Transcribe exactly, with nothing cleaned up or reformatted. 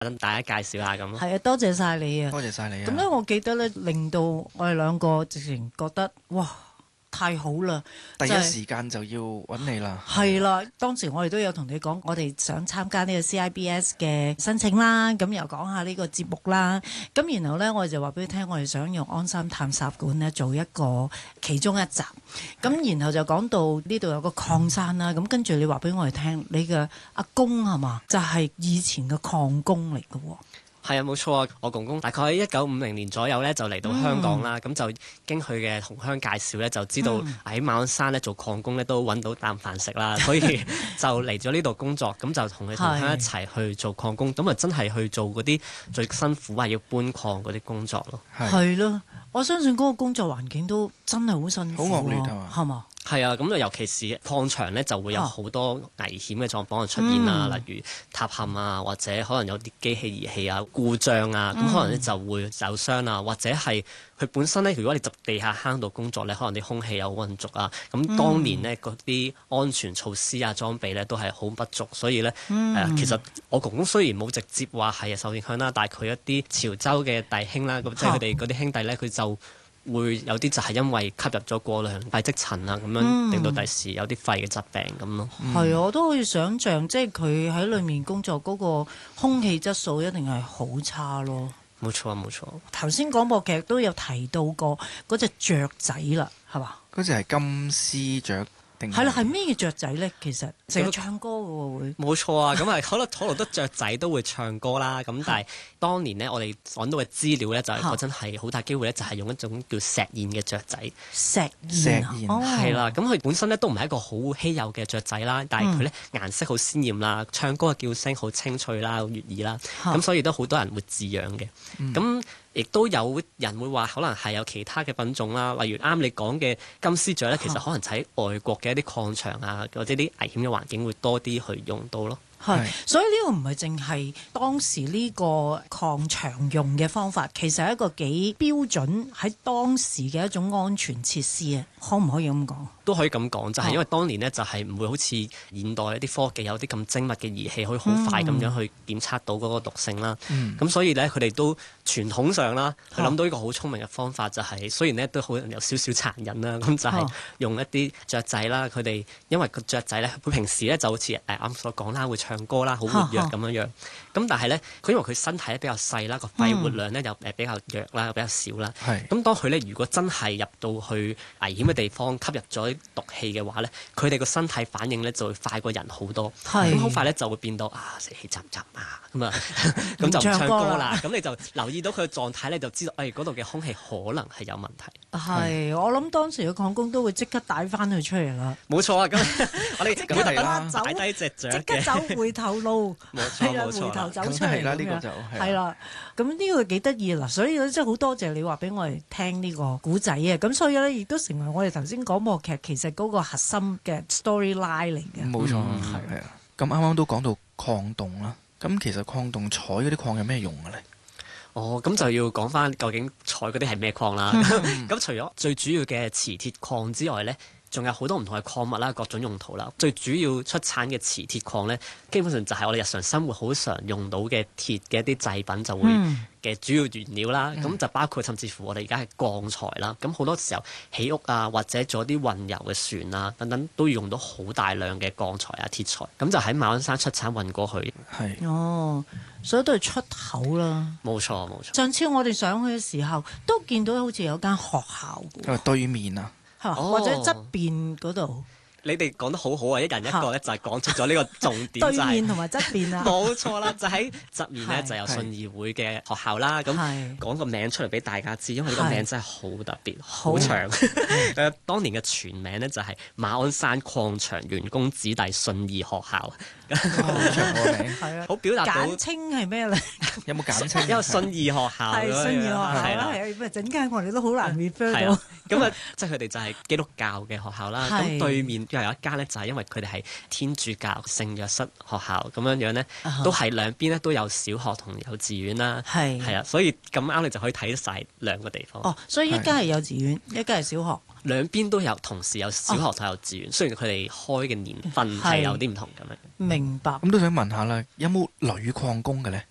等大家介紹下咁咯。 係啊，多謝晒你啊！ 多謝晒你啊！ 咁咧，我記得咧，令到我哋兩個直情覺得哇，太好啦！ 第一就係時間就要揾你啦。 係啦，當時我哋都有同你講，我哋想參加呢個 C I B S 嘅申請啦，咁又講下呢個節目啦。咁然後呢，我哋就話俾佢聽，我哋想用安心探索館呢做一個其中一集。咁然後就講到呢度有個礦山啦。咁跟住你話俾我哋聽，你嘅阿公係嘛，就係以前嘅礦工嚟嘅喎。 係啊，冇錯啊！我公公大概喺一九五零年左右咧，就嚟到香港啦。咁、嗯、就經佢嘅同鄉介紹咧，就知道喺馬鞍山咧做礦工咧都揾到啖飯食啦，所以就嚟咗呢度工作。咁就同佢同鄉一齊去做礦工，咁啊真係去做嗰啲最辛苦啊要搬礦嗰啲工作咯。 係咯，我相信嗰個工作環境都真係好辛苦， 好惡劣係嘛？ 係啊，咁啊尤其是礦場咧，就會有好多危險嘅狀況出現啦，嗯、例如塌陷啊，或者可能有啲機器儀器啊故障啊，咁、嗯、可能咧就會受傷啊，或者係佢本身咧，如果你入地下坑度工作咧，可能啲空氣有混濁啊，咁當年呢，嗰啲安全措施啊裝備咧都係好不足，所以咧誒、嗯呃、其實我公公雖然冇直接話係受影響啦，但係佢一啲潮州嘅弟兄啦，咁即係佢哋嗰啲兄弟咧，佢就會有啲就係因為吸入咗過量肺積塵啊，咁樣、嗯、令到第時有啲肺嘅疾病咁咯。係啊、 嗯，我都可以想像，即係佢喺裏面工作嗰個空氣質素一定係好差咯。 冇錯啊，冇錯。 頭先廣播劇都有提到過嗰隻雀仔啦，係嘛？ 嗰隻係金絲雀。 係啦，係咩嘅雀仔咧？其實成日唱歌嘅喎會。 冇錯啊，咁係可能可能得雀仔都會唱歌啦。咁但係當年呢，我哋揾到嘅資料咧，就係嗰陣係好大機會咧，就係用一種叫石燕嘅雀仔。 石石燕係啦，咁佢本身咧都唔係一個好稀有嘅雀仔啦，但係佢咧顏色好鮮豔啦，唱歌嘅叫聲好清脆啦，好悅耳啦。咁所以都好多人會飼養嘅。咁亦都有人會話可能係有其他嘅品種啦，例如啱你講嘅金絲雀咧，其實可能喺外國嘅一啲礦場啊，或者啲危險嘅環境會多啲去用到咯。 係，所以呢個唔係淨係當時呢個礦場用嘅方法，其實係一個幾標準喺當時嘅一種安全設施啊，可唔可以咁講？ 都可以咁講，就係、是、因為當年呢，就係唔會好似現代一啲科技有啲咁精密嘅儀器，可以好快咁樣去檢測到嗰個毒性啦。咁、嗯、所以呢，佢哋都傳統上啦，佢諗到一個好聰明嘅方法，就係、是、雖然呢都好有少少殘忍啦，咁就係用一啲雀仔啦。佢哋因為個雀仔呢，佢平時呢就好似誒啱所講啦，會唱歌啦，好活躍咁樣樣。咁但係呢，佢因為佢身體咧比較細啦，個肺活量呢又誒比較弱啦，比較少啦。咁、嗯、當佢呢，如果真係入到去危險嘅地方，吸入咗毒氣嘅話咧，佢哋個身體反應咧就會快過人好多，咁好快咧就會變到啊死氣沉沉啊咁啊，咁就唔唱歌啦。咁你就留意到佢嘅狀態咧，就知道誒嗰度嘅空氣可能係有問題。 係，我諗當時嘅礦工都會即刻帶翻佢出嚟啦。 冇錯啊，咁我哋即刻走， 擺低隻雀， 即刻走回頭路， 冇錯冇錯， 回頭走出嚟咁樣。係啦，咁呢個幾得意啦，所以咧真係好多謝你話俾我哋聽呢個古仔啊。咁所以咧亦都成為我哋頭先廣播劇其實嗰個核心嘅 storyline 嚟嘅。 冇錯，係啊。咁啱啱都講到礦洞啦，咁其實礦洞採嗰啲礦有咩用嘅咧？ 哦，咁就要講翻究竟採嗰啲係咩礦啦。咁除咗最主要嘅磁鐵礦之外咧，仲有好多唔同嘅礦物啦，各種用途啦。最主要出產嘅磁鐵礦咧，基本上就係我哋日常生活好常用到嘅鐵嘅一啲製品就會嘅主要原料啦。咁、嗯、就包括甚至乎我哋而家係鋼材啦。咁好多時候起屋啊，或者做啲運油嘅船啊等等，都要用到好大量嘅鋼材啊、鐵材。咁就喺馬鞍山出產運過去。 係哦，所以都係出口啦。 冇錯冇錯。 上次我哋上去嘅時候，都見到好似有間學校嘅。 對面啊！ 或者側邊嗰度， 你哋講得好好啊！一人一個咧，就係講出咗呢個重點， 對面同埋側邊啊， 冇錯啦，就喺側面咧就有信義會嘅學校啦。咁講個名出嚟俾大家知，因為呢個名真係好特別，好長。誒，當年嘅全名咧就係馬鞍山礦場員工子弟信義學校。 好長個名， 係啊， 好表達到。 簡稱係咩咧？ 有冇簡稱？ 因為信義學校係信義學校啦，係啊，咁啊陣間我哋都好難 refer 到。 咁啊，即係佢哋就係基督教嘅學校啦。咁對面又有一間咧，就係因為佢哋係天主教聖約瑟學校咁樣樣咧，都係兩邊咧都有小學同幼稚園啦。係係啊，所以咁啱你就可以睇晒兩個地方。 哦，所以一間係幼稚園，一間係小學。 兩邊都有，同時有小學同幼稚園，雖然佢哋開嘅年份係有啲唔同咁樣。 明白。 咁都想問下啦，有冇女礦工嘅咧？